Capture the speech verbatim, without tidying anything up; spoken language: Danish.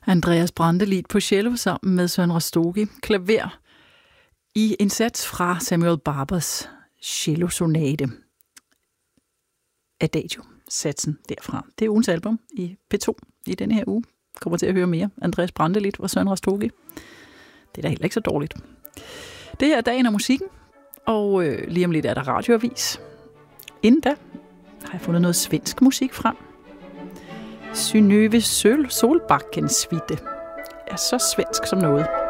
Andreas Brantelid på cello sammen med Søren Rastogi. Klaver i en sats fra Samuel Barbers cello-sonate. Adagio, satsen derfra. Det er ugens album i P to i denne her uge. Kommer til at høre mere. Andreas Brantelid og Søren Rastogi. Det er da heller ikke så dårligt. Det her er Dagen og Musikken, og øh, lige om lidt er der radioavis. Inden da har jeg fundet noget svensk musik frem. Synnøve Sol Solbakkens Suite er så svensk som noget.